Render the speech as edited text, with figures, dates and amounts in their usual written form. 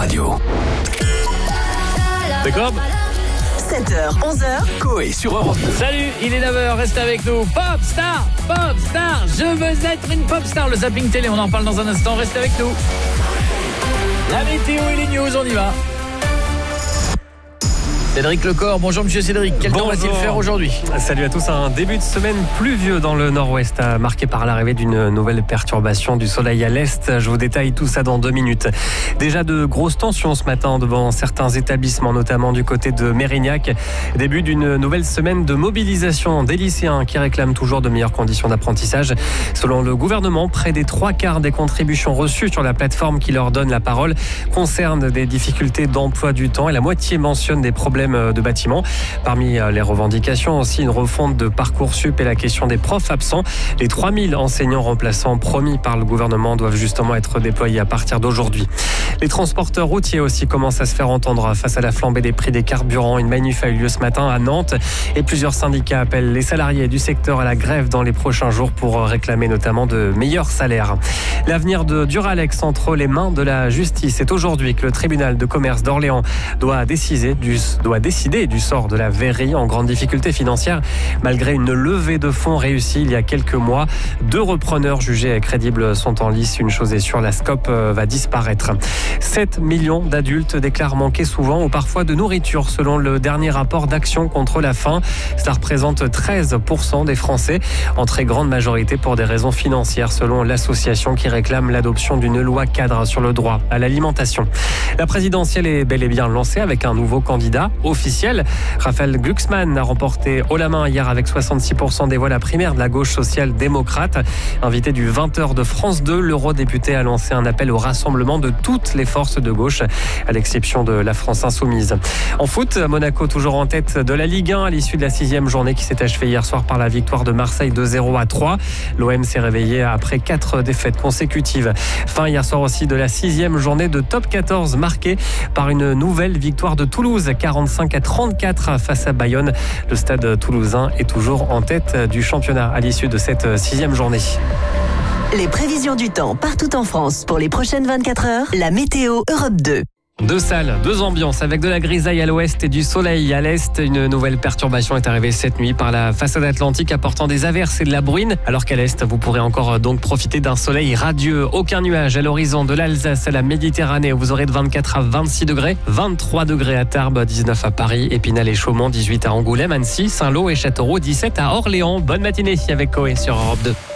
Radio. D'accord. 7h, 11h. Coé sur Europe 2. Salut, il est 9h, restez avec nous. Pop star, je veux être une pop star. Le zapping télé, on en parle dans un instant, restez avec nous. La météo et les news, on y va. Cédric Lecor, bonjour monsieur Cédric, quel temps va-t-il faire aujourd'hui ? Salut à tous, un début de semaine pluvieux dans le nord-ouest, marqué par l'arrivée d'une nouvelle perturbation du soleil à l'est. Je vous détaille tout ça dans 2 minutes. Déjà de grosses tensions ce matin devant certains établissements, notamment du côté de Mérignac. Début d'une nouvelle semaine de mobilisation des lycéens qui réclament toujours de meilleures conditions d'apprentissage. Selon le gouvernement, près des 3/4 des contributions reçues sur la plateforme qui leur donne la parole concernent des difficultés d'emploi du temps et la moitié mentionne des problèmes de bâtiments. Parmi les revendications aussi une refonte de Parcoursup et la question des profs absents. Les 3000 enseignants remplaçants promis par le gouvernement doivent justement être déployés à partir d'aujourd'hui. Les transporteurs routiers aussi commencent à se faire entendre face à la flambée des prix des carburants. Une manif a eu lieu ce matin à Nantes et plusieurs syndicats appellent les salariés du secteur à la grève dans les prochains jours pour réclamer notamment de meilleurs salaires. L'avenir de Duralex entre les mains de la justice. C'est aujourd'hui que le tribunal de commerce d'Orléans doit décider du sort de la verrerie en grande difficulté financière malgré une levée de fonds réussie il y a quelques mois. 2 repreneurs jugés crédibles sont en lice. Une chose est sûre, la SCOP va disparaître. 7 millions d'adultes déclarent manquer souvent ou parfois de nourriture selon le dernier rapport d'Action contre la faim. Ça représente 13% des Français, en très grande majorité pour des raisons financières selon l'association qui réclame l'adoption d'une loi cadre sur le droit à l'alimentation. La présidentielle est bel et bien lancée avec un nouveau candidat officiel. Raphaël Glucksmann a remporté haut la main hier avec 66% des voix la primaire de la gauche social-démocrate. Invité du 20h de France 2, l'eurodéputé a lancé un appel au rassemblement de toutes les forces de gauche, à l'exception de la France insoumise. En foot, Monaco toujours en tête de la Ligue 1 à l'issue de la 6e journée qui s'est achevée hier soir par la victoire de Marseille 2-0 à 3. L'OM s'est réveillé après 4 défaites consécutives. Fin hier soir aussi de la 6e journée de top 14 marquée par une nouvelle victoire de Toulouse, 45-34 face à Bayonne. Le stade toulousain est toujours en tête du championnat à l'issue de cette 6e journée. Les prévisions du temps partout en France pour les prochaines 24 heures. La météo Europe 2. 2 salles, 2 ambiances avec de la grisaille à l'ouest et du soleil à l'est. Une nouvelle perturbation est arrivée cette nuit par la façade atlantique apportant des averses et de la bruine. Alors qu'à l'est, vous pourrez encore donc profiter d'un soleil radieux. Aucun nuage à l'horizon de l'Alsace à la Méditerranée où vous aurez de 24 à 26 degrés. 23 degrés à Tarbes, 19 à Paris, Épinal et Chaumont, 18 à Angoulême, Annecy, Saint-Lô et Châteauroux, 17 à Orléans. Bonne matinée avec Coé sur Europe 2.